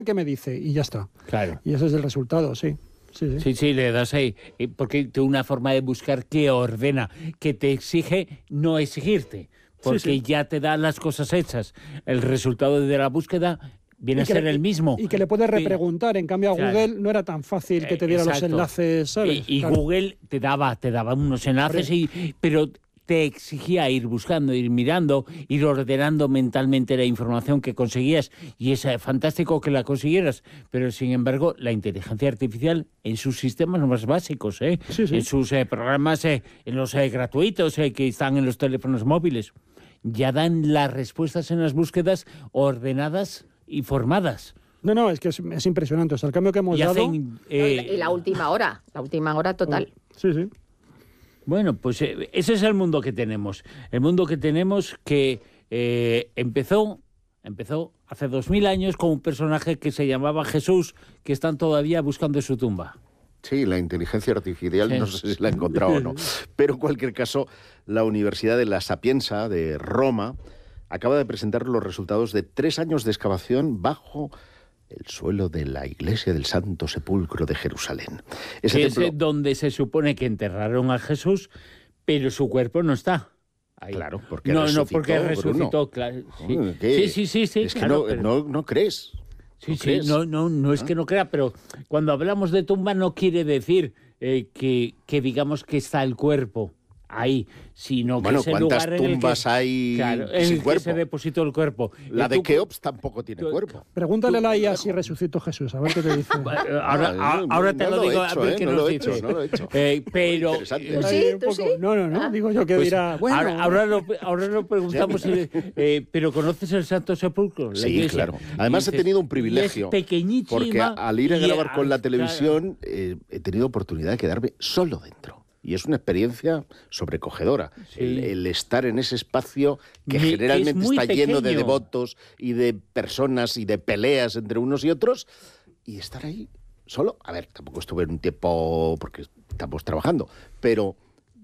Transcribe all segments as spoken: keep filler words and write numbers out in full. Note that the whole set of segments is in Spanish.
¿qué me dice? Y ya está. Claro. Y ese es el resultado, sí. Sí, sí. Sí, sí, le das ahí. Porque tiene una forma de buscar que ordena, que te exige no exigirte. Porque sí, sí. ya te da las cosas hechas. El resultado de la búsqueda viene a ser le, el mismo. Y que le puedes repreguntar. En cambio, a claro. Google no era tan fácil que te diera Exacto. los enlaces, ¿sabes? Y, y claro. Google te daba, te daba unos enlaces, y, pero te exigía ir buscando, ir mirando, ir ordenando mentalmente la información que conseguías, y es fantástico que la consiguieras, pero sin embargo la inteligencia artificial en sus sistemas más básicos, ¿eh? sí, sí. en sus eh, programas, eh, en los eh, gratuitos eh, que están en los teléfonos móviles, ya dan las respuestas en las búsquedas ordenadas y formadas. No, no, es que es, es impresionante. O sea, el cambio que hemos y dado... Hacen, eh... Y la última hora, la última hora total. Sí, sí. Bueno, pues eh, ese es el mundo que tenemos. El mundo que tenemos que eh, empezó, empezó hace dos mil años con un personaje que se llamaba Jesús, que están todavía buscando su tumba. Sí, la inteligencia artificial, sí. no sé si la ha encontrado o no. Pero en cualquier caso, la Universidad de La Sapienza de Roma acaba de presentar los resultados de tres años de excavación bajo el suelo de la iglesia del Santo Sepulcro de Jerusalén. Ese que templo... es donde se supone que enterraron a Jesús, pero su cuerpo no está ahí. Claro, porque no, resucitó. No, porque resucitó, claro. Sí. sí, sí, sí, sí. Es claro, que no, pero... no, no crees. Sí, ¿No sí, crees? no, no, no es que no crea, pero cuando hablamos de tumba no quiere decir eh, que, que digamos que está el cuerpo ahí, sino que bueno, es el ¿cuántas lugar en el tumbas que, hay claro, en sin el cuerpo? Que se depositó el cuerpo. La de tú, Keops tampoco tiene tú, cuerpo. Pregúntale a la I A si resucitó Jesús, a ver qué te dice. ahora, no, no, ahora te no lo, lo digo, hecho, a ver eh, qué no nos lo he dice. hecho, no lo he hecho. Eh, pero... ¿Tú sí? ¿Tú sí? No, no, no, ah. digo yo que pues, dirá... Bueno, ahora, ahora, lo, ahora lo preguntamos, si, eh, pero ¿conoces el Santo Sepulcro? Sí, iglesia? Claro. Además dices, he tenido un privilegio. Es pequeñísima. Porque al ir a grabar y, con la televisión claro. eh, he tenido oportunidad de quedarme solo dentro. Y es una experiencia sobrecogedora. Sí. El, el estar en ese espacio que Mi, generalmente está pequeño. lleno de devotos y de personas y de peleas entre unos y otros, y estar ahí solo. A ver, tampoco estuve en un tiempo porque estamos trabajando, pero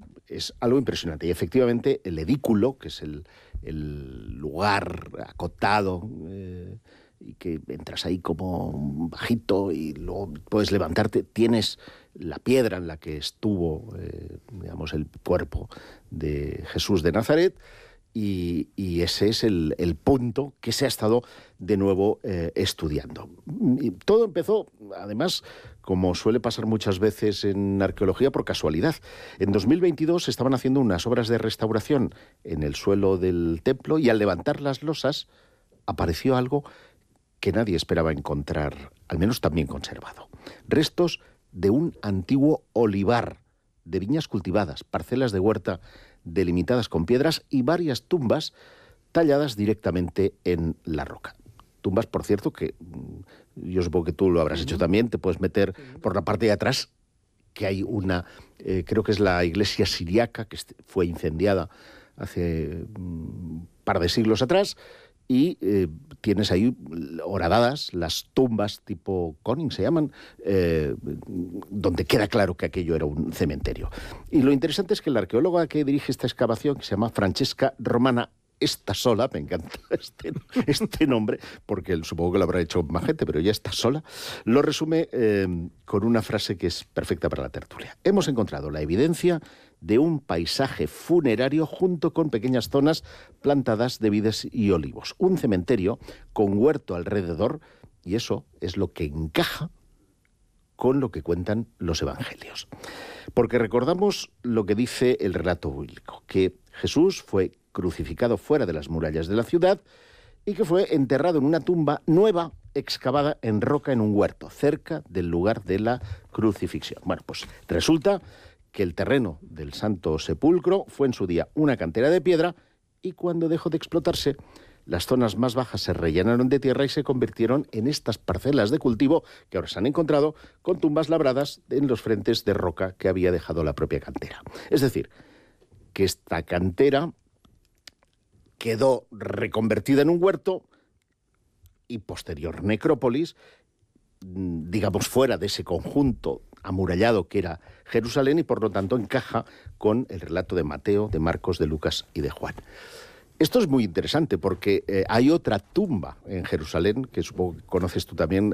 es algo impresionante. Y efectivamente el edículo, que es el, el lugar acotado, eh, y que entras ahí como bajito y luego puedes levantarte, tienes la piedra en la que estuvo, eh, digamos, el cuerpo de Jesús de Nazaret, y, y ese es el, el punto que se ha estado de nuevo eh, estudiando. Y todo empezó, además, como suele pasar muchas veces en arqueología, por casualidad. En dos mil veintidós estaban haciendo unas obras de restauración en el suelo del templo, y al levantar las losas apareció algo que nadie esperaba encontrar, al menos también conservado. Restos de un antiguo olivar, de viñas cultivadas, parcelas de huerta delimitadas con piedras y varias tumbas talladas directamente en la roca. Tumbas, por cierto, que yo supongo que tú lo habrás hecho también, te puedes meter por la parte de atrás, que hay una, eh, creo que es la iglesia siriaca, que fue incendiada hace un par de siglos atrás, y eh, tienes ahí horadadas las tumbas tipo Koning, se llaman, eh, donde queda claro que aquello era un cementerio. Y lo interesante es que la arqueóloga que dirige esta excavación, que se llama Francesca Romana está sola, me encanta este, este nombre, porque supongo que lo habrá hecho más gente, pero ella está sola, lo resume eh, con una frase que es perfecta para la tertulia. Hemos encontrado la evidencia de un paisaje funerario junto con pequeñas zonas plantadas de vides y olivos. Un cementerio con huerto alrededor, y eso es lo que encaja con lo que cuentan los evangelios. Porque recordamos lo que dice el relato bíblico, que Jesús fue crucificado fuera de las murallas de la ciudad y que fue enterrado en una tumba nueva excavada en roca en un huerto, cerca del lugar de la crucifixión. Bueno, pues resulta que el terreno del Santo Sepulcro fue en su día una cantera de piedra, y cuando dejó de explotarse, las zonas más bajas se rellenaron de tierra y se convirtieron en estas parcelas de cultivo que ahora se han encontrado con tumbas labradas en los frentes de roca que había dejado la propia cantera. Es decir, que esta cantera quedó reconvertida en un huerto y posterior necrópolis, digamos, fuera de ese conjunto amurallado que era Jerusalén, y por lo tanto encaja con el relato de Mateo, de Marcos, de Lucas y de Juan. Esto es muy interesante porque eh, hay otra tumba en Jerusalén, que supongo que conoces tú también,